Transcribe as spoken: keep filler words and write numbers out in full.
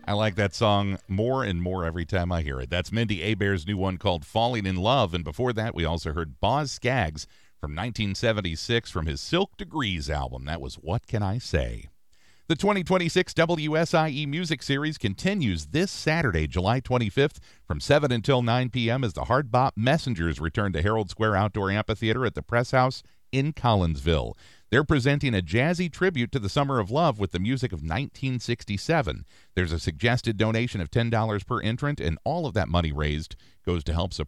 I like that song more and more every time I hear it. That's Mindy Abair's new one called Falling in Love. And before that, we also heard Boz Scaggs from nineteen seventy-six from his Silk Degrees album. That was What Can I Say? The twenty twenty-six W S I E Music Series continues this Saturday, July twenty-fifth, from seven until nine p.m. as the Hard Bop Messengers return to Herald Square Outdoor Amphitheater at the Press House in Collinsville. They're presenting a jazzy tribute to the Summer of Love with the music of nineteen sixty-seven. There's a suggested donation of ten dollars per entrant, and all of that money raised goes to help support